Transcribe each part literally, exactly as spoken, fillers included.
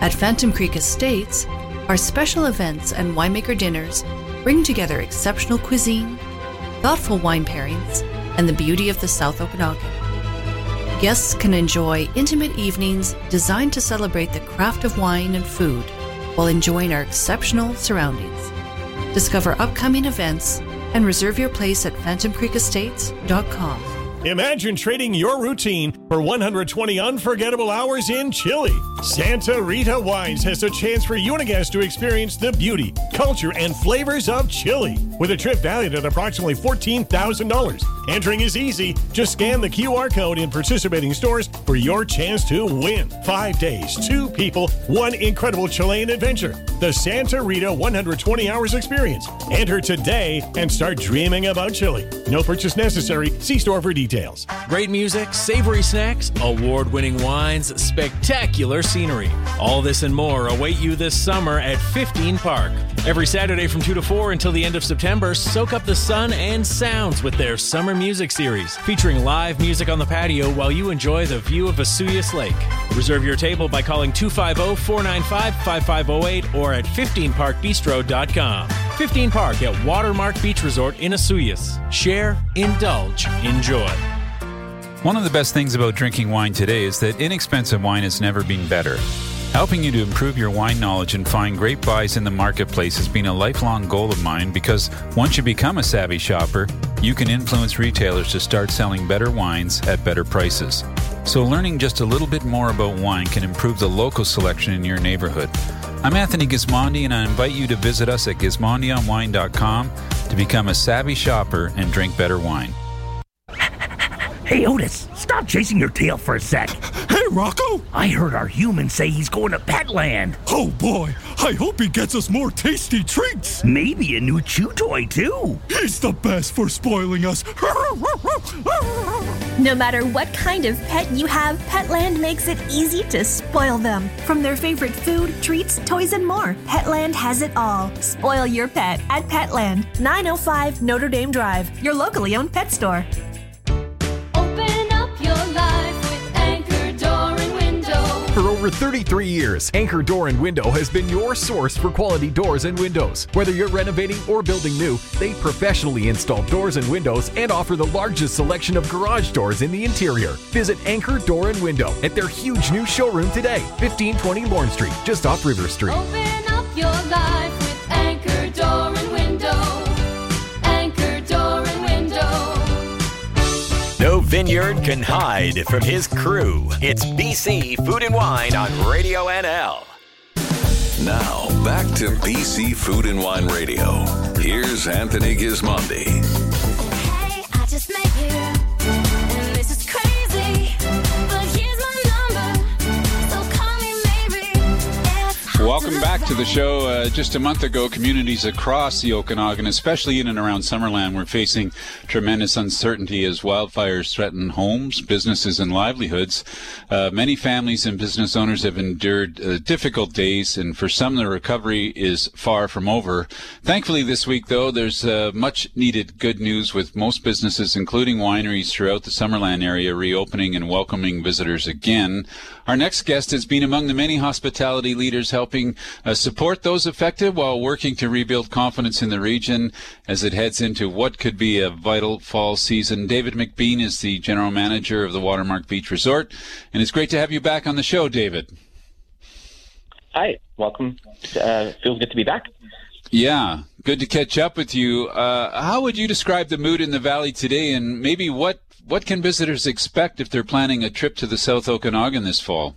At Phantom Creek Estates, our special events and winemaker dinners bring together exceptional cuisine, thoughtful wine pairings, and the beauty of the South Okanagan. Guests can enjoy intimate evenings designed to celebrate the craft of wine and food while enjoying our exceptional surroundings. Discover upcoming events and reserve your place at phantom creek estates dot com. Imagine trading your routine for one hundred twenty unforgettable hours in Chile. Santa Rita Wines has a chance for you and a guest to experience the beauty, culture, and flavors of Chile with a trip valued at approximately fourteen thousand dollars. Entering is easy. Just scan the Q R code in participating stores for your chance to win. Five days, two people, one incredible Chilean adventure. The Santa Rita one hundred twenty hours experience. Enter today and start dreaming about Chile. No purchase necessary. See store for details. Great music, savory snacks, award-winning wines, spectacular scenery. All this and more await you this summer at fifteen Park. Every Saturday from two to four until the end of September, soak up the sun and sounds with their summer music series, featuring live music on the patio while you enjoy the view of Vesuvius Lake. Reserve your table by calling two five zero, four nine five, five five zero eight or at fifteen park bistro dot com. fifteen Park at Watermark Beach Resort in Vesuvius. Share, indulge, enjoy. One of the best things about drinking wine today is that inexpensive wine has never been better. Helping you to improve your wine knowledge and find great buys in the marketplace has been a lifelong goal of mine because once you become a savvy shopper, you can influence retailers to start selling better wines at better prices. So learning just a little bit more about wine can improve the local selection in your neighborhood. I'm Anthony Gismondi, and I invite you to visit us at gismondi on wine dot com to become a savvy shopper and drink better wine. Hey, Otis, stop chasing your tail for a sec. Hey, Rocco! I heard our human say he's going to Petland. Oh, boy. I hope he gets us more tasty treats. Maybe a new chew toy, too. He's the best for spoiling us. No matter what kind of pet you have, Petland makes it easy to spoil them. From their favorite food, treats, toys, and more, Petland has it all. Spoil your pet at Petland, nine oh five Notre Dame Drive, your locally owned pet store. For over thirty-three years, Anchor Door and Window has been your source for quality doors and windows. Whether you're renovating or building new, they professionally install doors and windows and offer the largest selection of garage doors in the interior. Visit Anchor Door and Window at their huge new showroom today, fifteen twenty Lorne Street, just off River Street. Open up your life with Anchor Door and Window. Anchor Door and Window. No vineyard can hide from his crew. It's B C Food and Wine on Radio N L. Now, back to B C Food and Wine Radio. Here's Anthony Gismondi. Hey, I just met you, and this is crazy, but here's my number, so call me maybe. Welcome back to the show. Uh, just a month ago, communities across the Okanagan, especially in and around Summerland, were facing tremendous uncertainty as wildfires threaten homes, businesses, and livelihoods. Uh, many families and business owners have endured uh, difficult days, and for some, the recovery is far from over. Thankfully, this week, though, there's uh, much-needed good news with most businesses, including wineries throughout the Summerland area, reopening and welcoming visitors again. Our next guest has been among the many hospitality leaders helping uh, support those affected while working to rebuild confidence in the region as it heads into what could be a vital fall season. David McBean is the general manager of the Watermark Beach Resort, and it's great to have you back on the show, David. Hi, welcome. Uh, feels good to be back. Yeah, good to catch up with you. Uh, how would you describe the mood in the valley today, and maybe what, what can visitors expect if they're planning a trip to the South Okanagan this fall?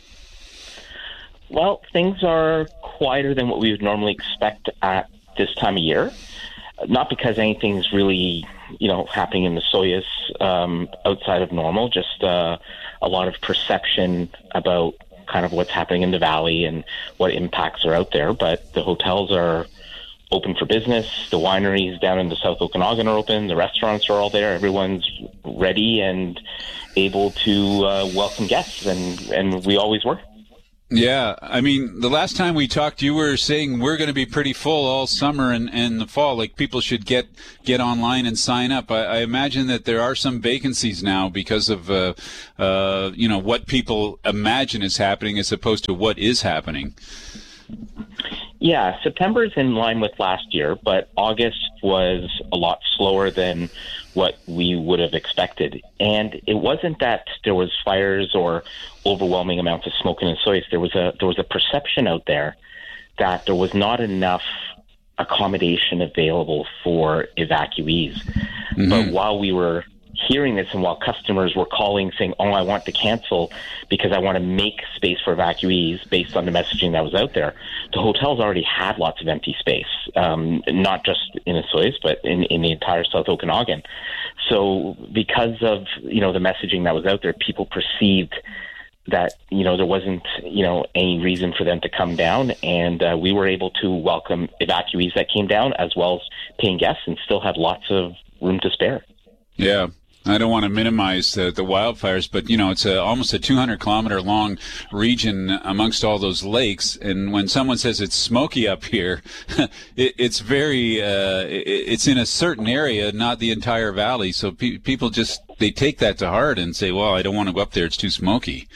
Well, things are quieter than what we would normally expect at this time of year. Not because anything's really, you know, happening in the Soyuz um, outside of normal, just uh, a lot of perception about kind of what's happening in the valley and what impacts are out there. But the hotels are open for business. The wineries down in the South Okanagan are open. The restaurants are all there. Everyone's ready and able to uh, welcome guests, and, and we always were. Yeah, I mean, the last time we talked, you were saying we're going to be pretty full all summer and, and the fall. Like, people should get get online and sign up. I, I imagine that there are some vacancies now because of, uh, uh, you know, what people imagine is happening as opposed to what is happening. Yeah, September is in line with last year, but August was a lot slower than what we would have expected. And it wasn't that there was fires or overwhelming amounts of smoke in Osoyoos. There was a there was a perception out there that there was not enough accommodation available for evacuees. Mm-hmm. But while we were hearing this and while customers were calling saying, oh, I want to cancel because I want to make space for evacuees based on the messaging that was out there, the hotels already had lots of empty space, um, not just in Osoyoos, but in, in the entire South Okanagan. So because of, you know, the messaging that was out there, people perceived that, you know, there wasn't, you know, any reason for them to come down. And uh, we were able to welcome evacuees that came down as well as paying guests and still had lots of room to spare. Yeah. I don't want to minimize uh, the wildfires, but, you know, it's a, almost a two hundred kilometer long region amongst all those lakes. And when someone says it's smoky up here, it, it's very, uh, it, it's in a certain area, not the entire valley. So pe- people just, they take that to heart and say, well, I don't want to go up there. It's too smoky.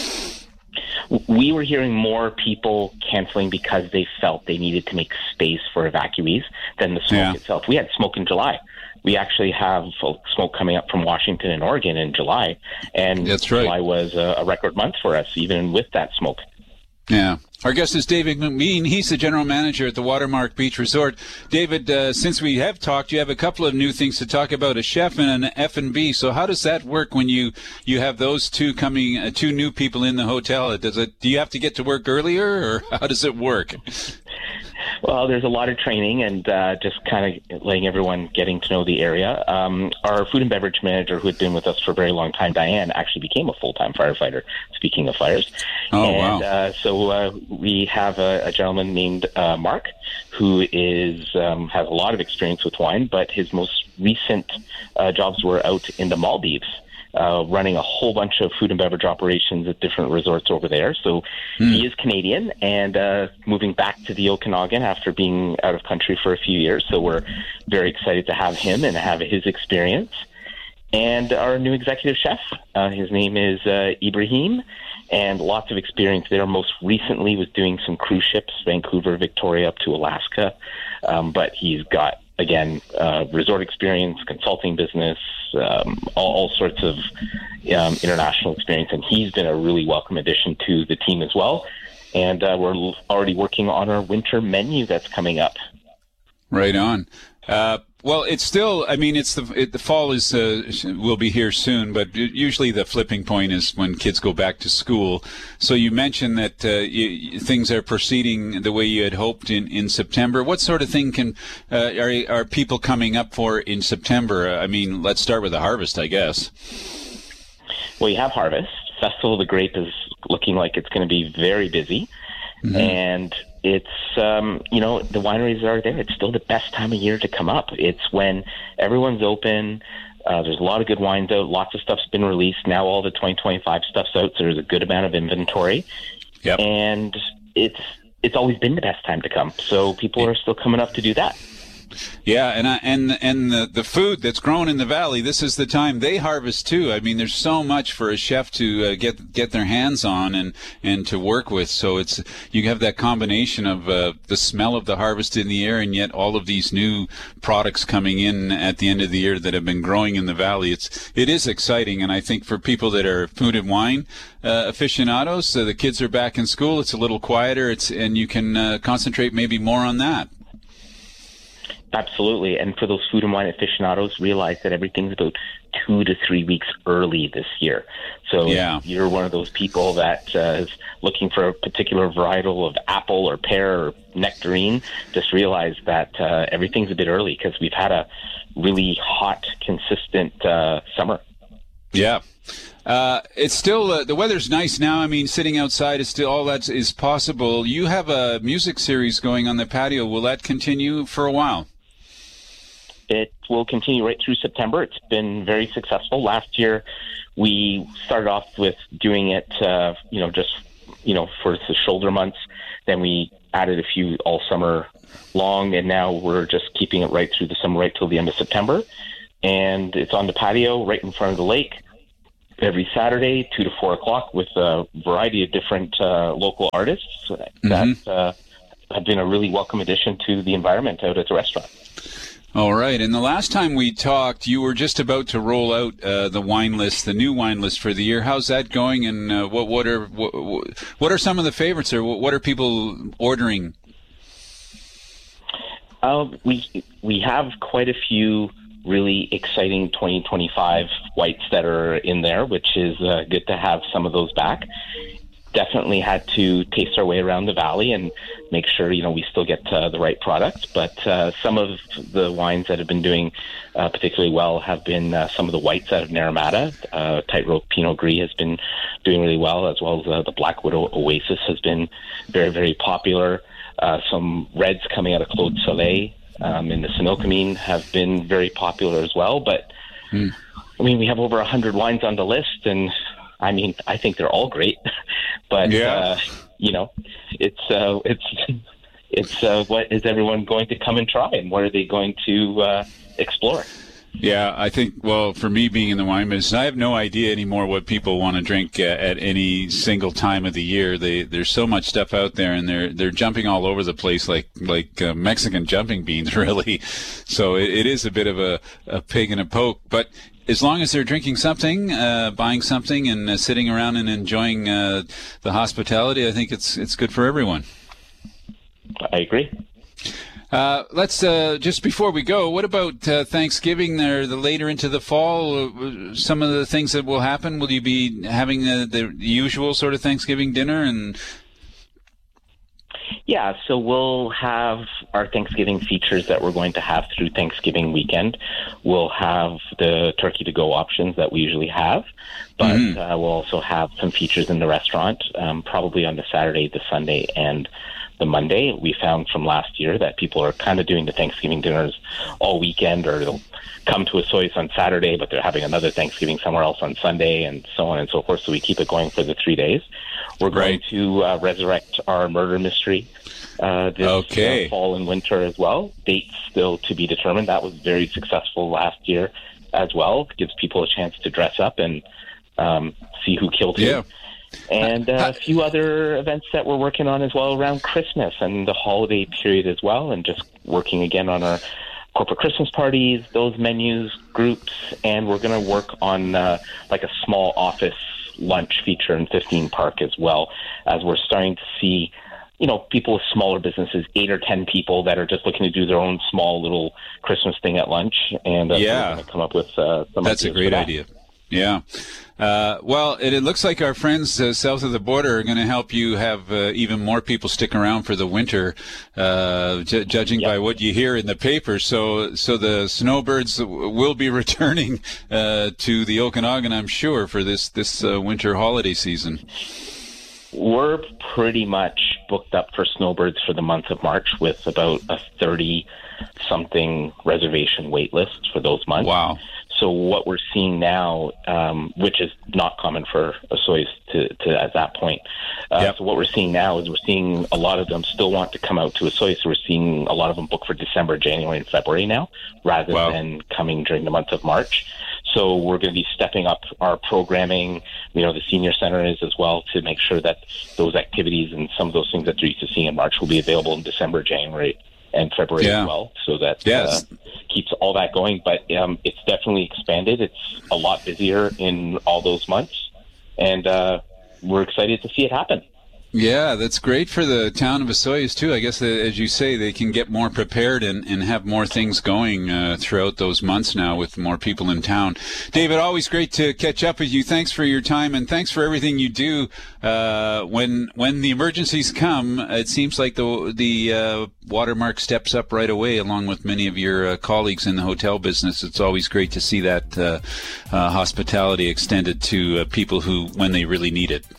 We were hearing more people canceling because they felt they needed to make space for evacuees than the smoke yeah. itself. We had smoke in July. We actually have smoke coming up from Washington and Oregon in July, and That's right. July was a, a record month for us, even with that smoke. Yeah. Our guest is David McMean. He's the general manager at the Watermark Beach Resort. David, uh, since we have talked, you have a couple of new things to talk about, a chef and an F and B. So how does that work when you, you have those two coming, uh, two new people in the hotel? Does it, do you have to get to work earlier, or how does it work? Well, there's a lot of training and uh, just kind of letting everyone getting to know the area. Um, our food and beverage manager, who had been with us for a very long time, Diane, actually became a full-time firefighter, speaking of fires. Oh, and, wow. Uh, so uh, we have a, a gentleman named uh, Mark, who is um, has a lot of experience with wine, but his most recent uh, jobs were out in the Maldives. Uh, running a whole bunch of food and beverage operations at different resorts over there. So mm. he is Canadian and uh, moving back to the Okanagan after being out of country for a few years. So we're very excited to have him and have his experience. And our new executive chef, uh, his name is uh, Ibrahim, and lots of experience there. Most recently was doing some cruise ships, Vancouver, Victoria, up to Alaska. Um, but he's got, again, uh, resort experience, consulting business, um, all, all sorts of um, international experience. And he's been a really welcome addition to the team as well. And uh, we're already working on our winter menu that's coming up. Right on. Uh, well, it's still, I mean, it's the it, the fall is uh, will be here soon, but usually the flipping point is when kids go back to school. So you mentioned that uh, you, things are proceeding the way you had hoped in, in September. What sort of thing can uh, are are people coming up for in September? I mean, let's start with the harvest, I guess. Well, you have harvest. Festival of the Grape is looking like it's going to be very busy. Mm-hmm. And it's, um, you know, the wineries are there. It's still the best time of year to come up. It's when everyone's open. Uh, there's a lot of good wines out. Lots of stuff's been released. Now all the twenty twenty-five stuff's out, so there's a good amount of inventory. Yep. And it's it's always been the best time to come. So people are still coming up to do that. Yeah, and I, and and the the food that's grown in the valley, this is the time they harvest too. I mean, there's so much for a chef to uh, get get their hands on and and to work with. So it's you have that combination of uh, the smell of the harvest in the air, and yet all of these new products coming in at the end of the year that have been growing in the valley. It's it is exciting, and I think for people that are food and wine uh, aficionados, so the kids are back in school. It's a little quieter. It's and you can uh, concentrate maybe more on that. Absolutely. And for those food and wine aficionados, realize that everything's about two to three weeks early this year. So yeah. if you're one of those people that uh, is looking for a particular varietal of apple or pear or nectarine, just realize that uh, everything's a bit early because we've had a really hot, consistent uh, summer. Yeah. Uh, it's still, uh, the weather's nice now. I mean, sitting outside is still, all that is possible. You have a music series going on the patio. Will that continue for a while? It will continue right through September. It's been very successful. Last year, we started off with doing it, uh, you know, just you know, for the shoulder months. Then we added a few all summer long, and now we're just keeping it right through the summer, right till the end of September. And it's on the patio right in front of the lake every Saturday, two to four o'clock, with a variety of different uh, local artists Mm-hmm. that uh, have been a really welcome addition to the environment out at the restaurant. All right. And the last time we talked, you were just about to roll out uh, the wine list, the new wine list for the year. How's that going? And uh, what what are what, what are some of the favorites, or what are people ordering? Uh, we we have quite a few really exciting twenty twenty-five whites that are in there, which is uh, good to have some of those back. Definitely had to taste our way around the valley and make sure, you know, we still get uh, the right products. But uh, some of the wines that have been doing uh, particularly well have been uh, some of the whites out of Naramata. Uh, Tightrope Pinot Gris has been doing really well, as well as uh, the Black Widow Oasis has been very, very popular. Uh, some reds coming out of Claude Soleil um, in the Sinocamine have been very popular as well. But, mm. I mean, we have over one hundred wines on the list, and I mean, I think they're all great, but yeah. uh, you know, it's uh, it's it's uh, what is everyone going to come and try, and what are they going to uh, explore? Yeah, I think, well, for me being in the wine business, I have no idea anymore what people want to drink uh, at any single time of the year. They, there's so much stuff out there, and they're they're jumping all over the place like like uh, Mexican jumping beans, really. So it, it is a bit of a, a pig and a poke, but as long as they're drinking something, uh, buying something, and uh, sitting around and enjoying uh, the hospitality, I think it's it's good for everyone. I agree. Uh, let's uh, just before we go, what about uh, Thanksgiving? There, the later into the fall, uh, some of the things that will happen. Will you be having the, the usual sort of Thanksgiving dinner? And yeah, so we'll have our Thanksgiving features that we're going to have through Thanksgiving weekend. We'll have the turkey to go options that we usually have, but mm-hmm. uh, we'll also have some features in the restaurant, um, probably on the Saturday, the Sunday, and the Monday. We found from last year that people are kind of doing the Thanksgiving dinners all weekend, or they'll come to Osoyoos on Saturday, but they're having another Thanksgiving somewhere else on Sunday, and so on and so forth. So we keep it going for the three days. We're going right. to uh, resurrect our murder mystery uh, this okay. uh, fall and winter as well. Dates still to be determined. That was very successful last year as well. It gives people a chance to dress up and um, see who killed who. Yeah. And uh, a few other events that we're working on as well around Christmas and the holiday period as well, and just working again on our corporate Christmas parties, those menus, groups, and we're going to work on uh, like a small office lunch feature in fifteen Park as well, as we're starting to see, you know, people with smaller businesses, eight or ten people that are just looking to do their own small little Christmas thing at lunch, and uh, yeah. we're going to come up with uh, some That's a great that. idea. Yeah. Uh, well, it, it looks like our friends uh, south of the border are going to help you have uh, even more people stick around for the winter, uh, ju- judging yep. by what you hear in the paper. So, so the snowbirds will be returning uh, to the Okanagan, I'm sure, for this this uh, winter holiday season. We're pretty much booked up for snowbirds for the month of March, with about a thirty-something reservation wait list for those months. Wow. So what we're seeing now, um, which is not common for Osoyoos to, to at that point. Uh, yep. So what we're seeing now is we're seeing a lot of them still want to come out to Osoyoos. So we're seeing a lot of them book for December, January, and February now, rather wow. than coming during the month of March. So we're going to be stepping up our programming, you know, the senior center is as well, to make sure that those activities and some of those things that they're used to seeing in March will be available in December, January, and February yeah. as well. So that yes. uh, keeps all that going. But um, it's definitely expanded. It's a lot busier in all those months. And uh, we're excited to see it happen. Yeah, that's great for the town of Osoyoos, too. I guess, uh, as you say, they can get more prepared and, and have more things going uh, throughout those months now with more people in town. David, always great to catch up with you. Thanks for your time, and thanks for everything you do. Uh, when when the emergencies come, it seems like the, the uh, Watermark steps up right away, along with many of your uh, colleagues in the hotel business. It's always great to see that uh, uh, hospitality extended to uh, people who, when they really need it.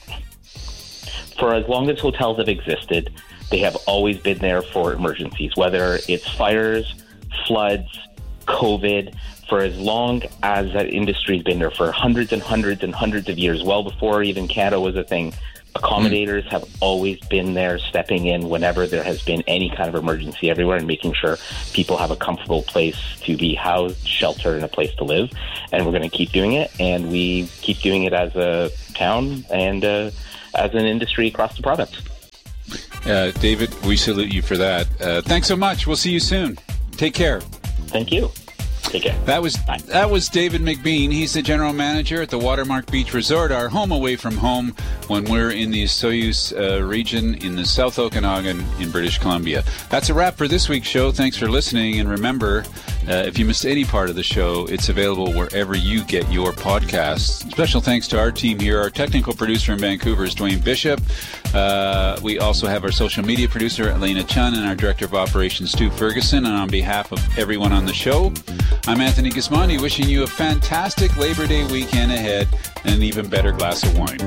For as long as hotels have existed, they have always been there for emergencies, whether it's fires, floods, COVID. For as long as that industry's been there, for hundreds and hundreds and hundreds of years, well before even Canada was a thing, accommodators have always been there, stepping in whenever there has been any kind of emergency everywhere and making sure people have a comfortable place to be housed, sheltered, and a place to live. And we're going to keep doing it, and we keep doing it as a town and uh, as an industry across the province. Uh, David, we salute you for that. Uh, thanks so much. We'll see you soon. Take care. Thank you. Take care. That was Bye. That was David McBean. He's the general manager at the Watermark Beach Resort, our home away from home when we're in the Soyuz uh, region in the South Okanagan in British Columbia. That's a wrap for this week's show. Thanks for listening. And remember, uh, if you missed any part of the show, it's available wherever you get your podcasts. Special thanks to our team here. Our technical producer in Vancouver is Dwayne Bishop. Uh, we also have our social media producer, Elena Chun, and our director of operations, Stu Ferguson. And on behalf of everyone on the show, I'm Anthony Gismondi, wishing you a fantastic Labor Day weekend ahead and an even better glass of wine.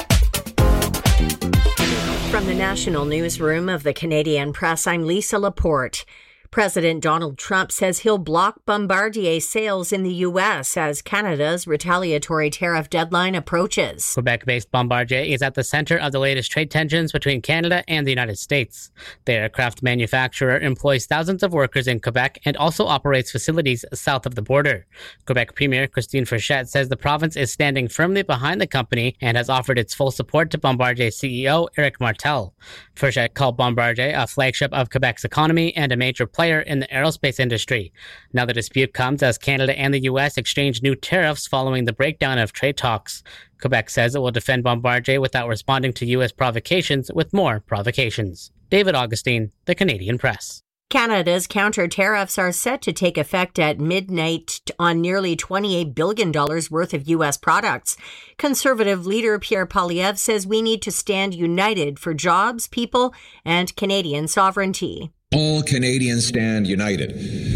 From the National Newsroom of the Canadian Press, I'm Lisa Laporte. President Donald Trump says he'll block Bombardier sales in the U S as Canada's retaliatory tariff deadline approaches. Quebec-based Bombardier is at the center of the latest trade tensions between Canada and the United States. The aircraft manufacturer employs thousands of workers in Quebec and also operates facilities south of the border. Quebec Premier Christine Frechette says the province is standing firmly behind the company and has offered its full support to Bombardier C E O Éric Martel. Frechette called Bombardier a flagship of Quebec's economy and a major player in the aerospace industry. Now the dispute comes as Canada and the U S exchange new tariffs following the breakdown of trade talks. Quebec says it will defend Bombardier without responding to U S provocations with more provocations. David Augustine, The Canadian Press. Canada's counter tariffs are set to take effect at midnight on nearly twenty-eight billion dollars worth of U S products. Conservative leader Pierre Poilievre says we need to stand united for jobs, people, and Canadian sovereignty. All Canadians stand united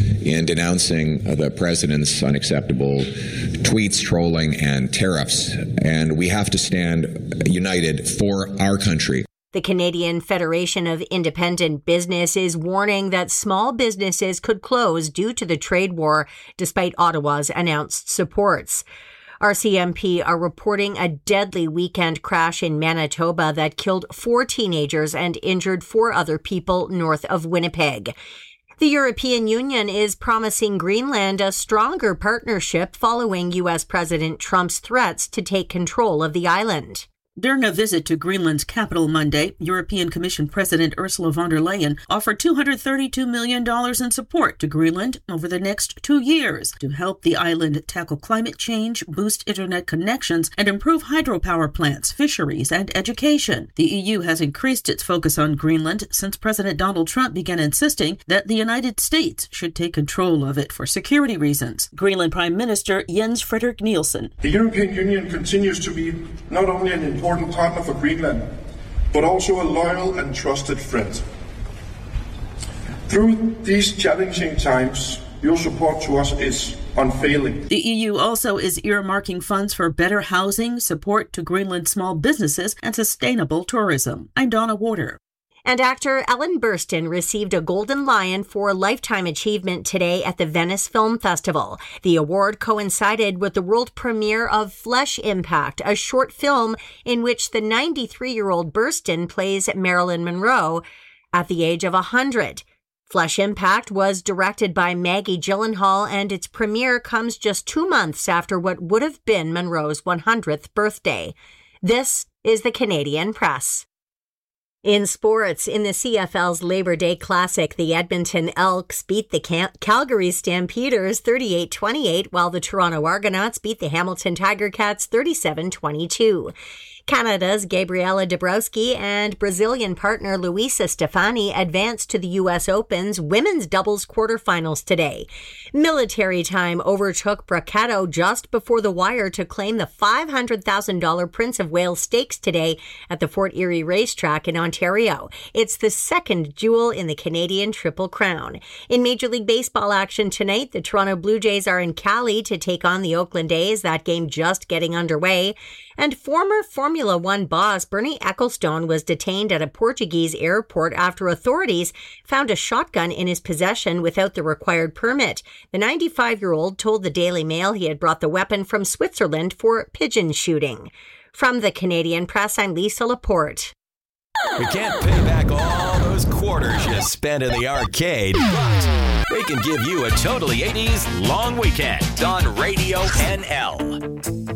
in denouncing the president's unacceptable tweets, trolling, and tariffs. And we have to stand united for our country. The Canadian Federation of Independent Business is warning that small businesses could close due to the trade war, despite Ottawa's announced supports. R C M P are reporting a deadly weekend crash in Manitoba that killed four teenagers and injured four other people north of Winnipeg. The European Union is promising Greenland a stronger partnership following U S President Trump's threats to take control of the island. During a visit to Greenland's capital Monday, European Commission President Ursula von der Leyen offered two hundred thirty-two million dollars in support to Greenland over the next two years to help the island tackle climate change, boost internet connections, and improve hydropower plants, fisheries, and education. The E U has increased its focus on Greenland since President Donald Trump began insisting that the United States should take control of it for security reasons. Greenland Prime Minister Jens Frederik Nielsen. The European Union continues to be not only an important important partner for Greenland, but also a loyal and trusted friend. Through these challenging times, your support to us is unfailing. The E U also is earmarking funds for better housing, support to Greenland small businesses, and sustainable tourism. I'm Donna Warder. And actor Ellen Burstyn received a Golden Lion for Lifetime Achievement today at the Venice Film Festival. The award coincided with the world premiere of Flesh Impact, a short film in which the ninety-three-year-old Burstyn plays Marilyn Monroe at the age of one hundred. Flesh Impact was directed by Maggie Gyllenhaal, and its premiere comes just two months after what would have been Monroe's one hundredth birthday. This is the Canadian Press. In sports, in the C F L's Labor Day Classic, the Edmonton Elks beat the Cal- Calgary Stampeders thirty-eight twenty-eight, while the Toronto Argonauts beat the Hamilton Tiger Cats thirty-seven twenty-two. Canada's Gabriela Dabrowski and Brazilian partner Luisa Stefani advanced to the U S Open's women's doubles quarterfinals today. Military Time overtook Braccato just before the wire to claim the five hundred thousand dollars Prince of Wales Stakes today at the Fort Erie Racetrack in Ontario. It's the second jewel in the Canadian Triple Crown. In Major League Baseball action tonight, the Toronto Blue Jays are in Cali to take on the Oakland A's, that game just getting underway. And former Formula One boss Bernie Ecclestone was detained at a Portuguese airport after authorities found a shotgun in his possession without the required permit. The ninety-five-year-old told the Daily Mail he had brought the weapon from Switzerland for pigeon shooting. From the Canadian Press, I'm Lisa Laporte. We can't pay back all those quarters you spent in the arcade, but we can give you a totally eighties long weekend on Radio N L.